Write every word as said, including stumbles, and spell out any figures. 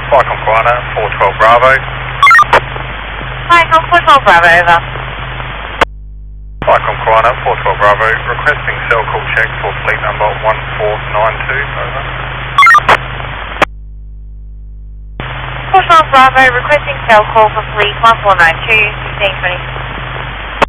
Flycom Guana, four twelve Bravo. Flycom four twelve Bravo, over. Flycom Guana, four twelve Bravo, requesting cell call check for fleet number one four nine two, over. four twelve Bravo, requesting cell call for fleet one four nine two, sixteen twenty.